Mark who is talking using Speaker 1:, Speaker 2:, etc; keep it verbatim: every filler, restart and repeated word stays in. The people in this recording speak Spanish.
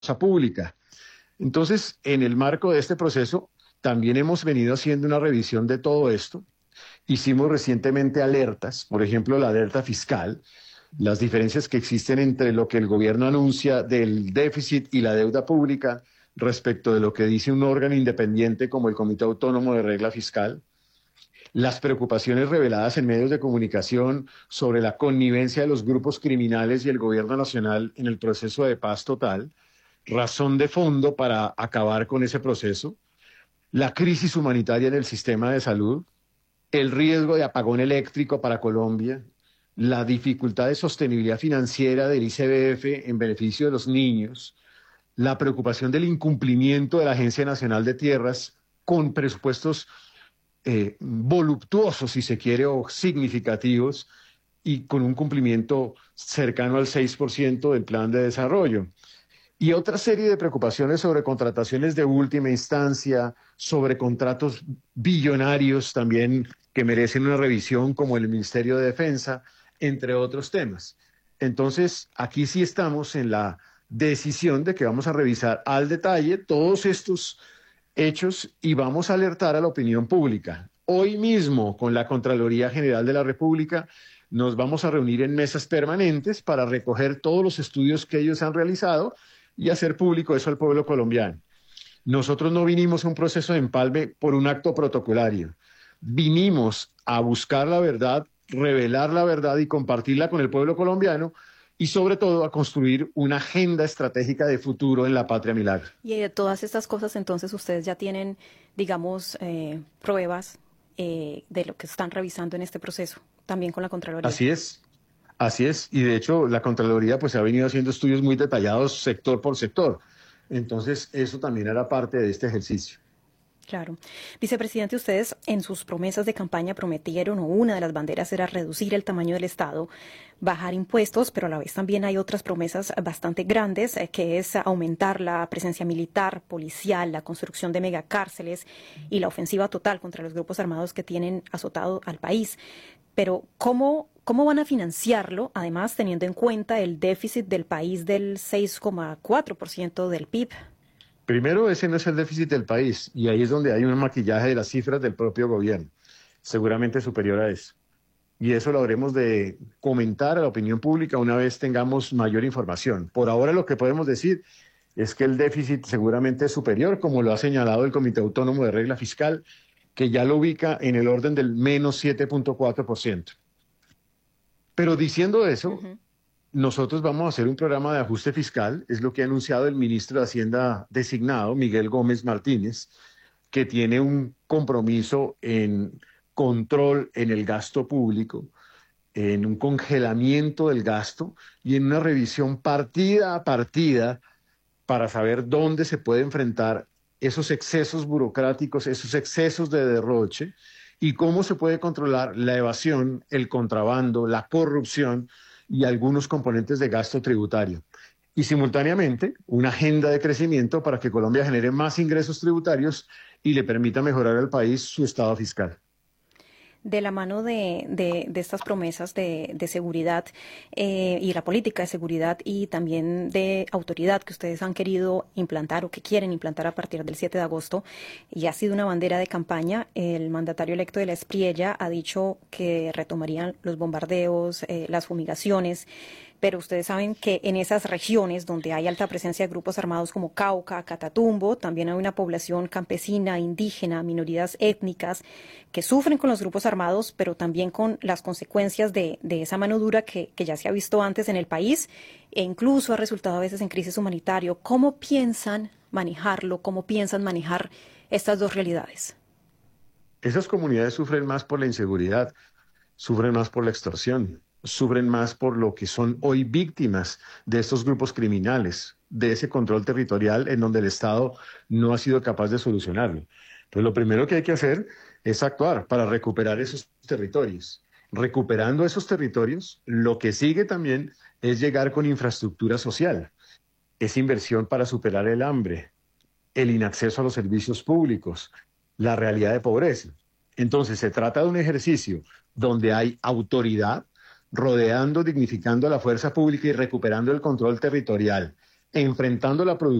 Speaker 1: pública. Entonces, en el marco de este proceso, también hemos venido haciendo una revisión de todo esto. Hicimos recientemente alertas, por ejemplo, la alerta fiscal, las diferencias que existen entre lo que el gobierno anuncia del déficit y la deuda pública respecto de lo que dice un órgano independiente como el Comité Autónomo de Regla Fiscal, las preocupaciones reveladas en medios de comunicación sobre la connivencia de los grupos criminales y el gobierno nacional en el proceso de paz total, razón de fondo para acabar con ese proceso, la crisis humanitaria en el sistema de salud, el riesgo de apagón eléctrico para Colombia, la dificultad de sostenibilidad financiera del I C B F en beneficio de los niños, la preocupación del incumplimiento de la Agencia Nacional de Tierras con presupuestos eh, voluptuosos, si se quiere, o significativos, y con un cumplimiento cercano al seis por ciento del plan de desarrollo. Y otra serie de preocupaciones sobre contrataciones de última instancia, sobre contratos billonarios también que merecen una revisión, como el Ministerio de Defensa, entre otros temas. Entonces, aquí sí estamos en la decisión de que vamos a revisar al detalle todos estos hechos y vamos a alertar a la opinión pública. Hoy mismo, con la Contraloría General de la República, nos vamos a reunir en mesas permanentes para recoger todos los estudios que ellos han realizado y hacer público eso al pueblo colombiano. Nosotros no vinimos a un proceso de empalme por un acto protocolario. Vinimos a buscar la verdad, revelar la verdad y compartirla con el pueblo colombiano y sobre todo a construir una agenda estratégica de futuro en la Patria Milagro.
Speaker 2: Y de todas estas cosas, entonces, ustedes ya tienen, digamos, eh, pruebas eh, de lo que están revisando en este proceso, también con la Contraloría.
Speaker 1: Así es. Así es, y de hecho la Contraloría pues ha venido haciendo estudios muy detallados sector por sector. Entonces eso también era parte de este ejercicio.
Speaker 2: Claro. Vicepresidente, ustedes en sus promesas de campaña prometieron, o una de las banderas era reducir el tamaño del Estado, bajar impuestos, pero a la vez también hay otras promesas bastante grandes, eh, que es aumentar la presencia militar, policial, la construcción de megacárceles y la ofensiva total contra los grupos armados que tienen azotado al país. Pero, ¿cómo, cómo van a financiarlo, además teniendo en cuenta el déficit del país del seis coma cuatro por ciento del P I B?
Speaker 1: Primero, ese no es el déficit del país, y ahí es donde hay un maquillaje de las cifras del propio gobierno, seguramente superior a eso. Y eso lo habremos de comentar a la opinión pública una vez tengamos mayor información. Por ahora lo que podemos decir es que el déficit seguramente es superior, como lo ha señalado el Comité Autónomo de Regla Fiscal, que ya lo ubica en el orden del menos siete punto cuatro por ciento. Pero diciendo eso, uh-huh. nosotros vamos a hacer un programa de ajuste fiscal, es lo que ha anunciado el ministro de Hacienda designado, Miguel Gómez Martínez, que tiene un compromiso en control en el gasto público, en un congelamiento del gasto y en una revisión partida a partida para saber dónde se puede enfrentar esos excesos burocráticos, esos excesos de derroche y cómo se puede controlar la evasión, el contrabando, la corrupción y algunos componentes de gasto tributario. Y simultáneamente, una agenda de crecimiento para que Colombia genere más ingresos tributarios y le permita mejorar al país su estado fiscal.
Speaker 2: De la mano de, de, de estas promesas de, de seguridad eh, y la política de seguridad y también de autoridad que ustedes han querido implantar o que quieren implantar a partir del siete de agosto, y ha sido una bandera de campaña, el mandatario electo de la Espriella ha dicho que retomarían los bombardeos, eh, las fumigaciones, pero ustedes saben que en esas regiones donde hay alta presencia de grupos armados como Cauca, Catatumbo, también hay una población campesina, indígena, minorías étnicas que sufren con los grupos armados, pero también con las consecuencias de, de esa mano dura que, que ya se ha visto antes en el país e incluso ha resultado a veces en crisis humanitaria. ¿Cómo piensan manejarlo? ¿Cómo piensan manejar estas dos realidades?
Speaker 1: Esas comunidades sufren más por la inseguridad, sufren más por la extorsión, sufren más por lo que son hoy víctimas de estos grupos criminales, de ese control territorial en donde el Estado no ha sido capaz de solucionarlo. Entonces, lo primero que hay que hacer es actuar para recuperar esos territorios. Recuperando esos territorios, lo que sigue también es llegar con infraestructura social. Es inversión para superar el hambre, el inacceso a los servicios públicos, la realidad de pobreza. Entonces, se trata de un ejercicio donde hay autoridad, rodeando, dignificando a la fuerza pública y recuperando el control territorial, enfrentando la producción